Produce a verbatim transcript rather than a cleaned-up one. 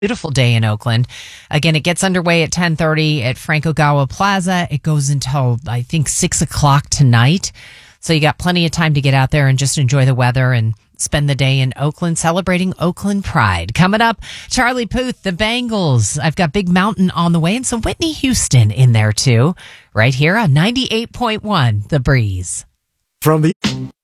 Beautiful day in Oakland. Again, it gets underway at ten thirty at Frank Ogawa Plaza. It goes until, I think, six o'clock tonight. So you got plenty of time to get out there and just enjoy the weather and spend the day in Oakland celebrating Oakland Pride. Coming up, Charlie Puth, the Bangles. I've got Big Mountain on the way and some Whitney Houston in there too. Right here on ninety-eight point one, The Breeze. From the